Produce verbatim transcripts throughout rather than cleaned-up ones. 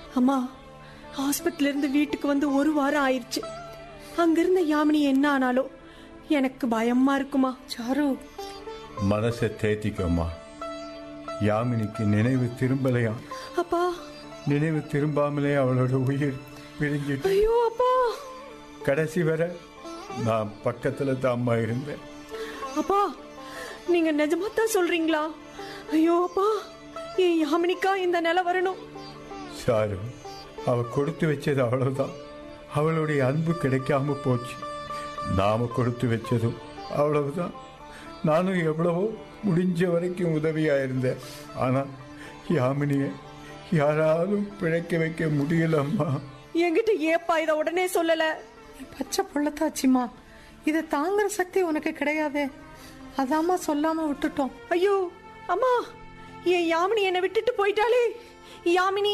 அம்மா, ஹாஸ்பிட்டல் இருந்து வீட்டுக்கு வந்து ஒரு வாரம் ஆயிடுச்சு. அங்கிருந்த யாமினி என்ன ஆனாலோ எனக்கு பயமா இருக்குமா. சாரு, மனசை தேத்திக்கோமா. யாமினிக்கு நினைவு திரும்பலையா? அப்பா, நினைவு திரும்பாமலே அவளோட உயிர் பிரிஞ்சிட்டு. ஐயோ அப்பா. கடைசி வரை நான் பக்கத்துல தான் அம்மா இருந்தேன். அப்பா, நீங்க நிஜமா தான் சொல்றீங்களா? ஐயோ அப்பா, என் யாமினிக்கா இந்த நிலை வரணும்? சாரு, அவ கொடுத்து வச்சது அவ்வளவுதான். அவளுடைய அன்பு கிடைக்காம போச்சு. நாம கொடுத்து வச்சதும் அவ்வளவுதான். நானும் எவ்வளவோ முடிஞ்ச வரைக்கும் உதவியா இருந்தேன். ஆனா யாமினிய யாராலும் பிழைக்க வைக்க முடியலம்மா. என்கிட்ட ஏப்பா இத உடனே சொல்லல? பச்சை பொள்ளத்தாச்சிமா, இதை தாங்குற சக்தி உனக்கு கிடையாதே. அதாம்மா சொல்லாம விட்டுட்டோம். ஐயோ அம்மா, என் யாமினி என்னை விட்டுட்டு போயிட்டாளே. யாமினி.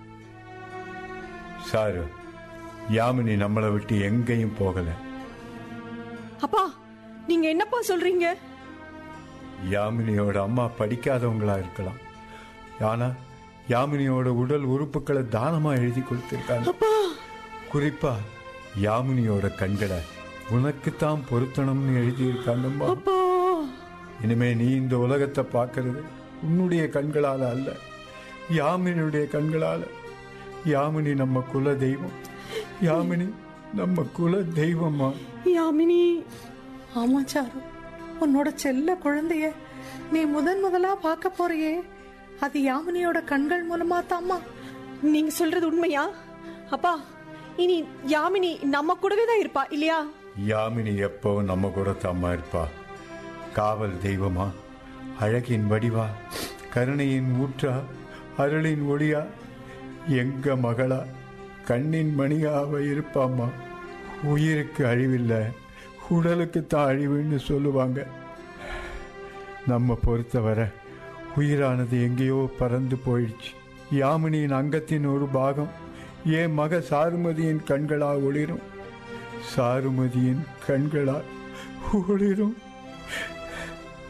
சாரு, யாமினி நம்மளை விட்டு எங்கேயும் போகல. அப்பா, நீங்க என்னப்பா சொல்றீங்க? யாமினியோட அம்மா படிக்காதவங்களா இருக்கலாம். ஆனா யாமினியோட உடல் உறுப்புகளை தானமா எழுதி கொடுத்திருக்காங்க. குறிப்பா யாமினியோட கண்களை உனக்குத்தான் பொருத்தணும்னு எழுதியிருக்காங்கம்மா. இனிமே நீ இந்த உலகத்தை பார்க்கறது உன்னுடைய கண்களால அல்ல, யாமினியுடைய கண்களால. யாமினி நம்ம குல தெய்வம். யாமினி நம்ம குல தெய்வம்மா. யாமினி. ஆமா சாரு, உன்னோட செல்ல குழந்தைய நீ முதன் முதலா பார்க்க போறியே, அது யாமினியோட கண்கள் மூலமா தாம்மா. நீங்க சொல்றது உண்மையா? அப்பா, இனி யாமினி நம்ம கூடவே தான் இருப்பா இல்லையா? யாமினி எப்பவும் நம்ம கூட தாம்மா இருப்பா. காவல் தெய்வமா, அழகின் வடிவா, கருணையின் ஊற்றா, அருளின் ஒளியா, எங்க மகளா, கண்ணின் மணியாவ இருப்பாம்மா. உயிருக்கு அழிவில்லை, உடலுக்கு தான் அழிவுன்னு சொல்லுவாங்க. நம்ம பொறுத்தவரை உயிரானது எங்கேயோ பறந்து போயிடுச்சு. யாமினியின் அங்கத்தின் ஒரு பாகம் என் மக சாருமதியின் கண்களா ஒளிரும். சாருமதியின் கண்களா ஒளிரும்.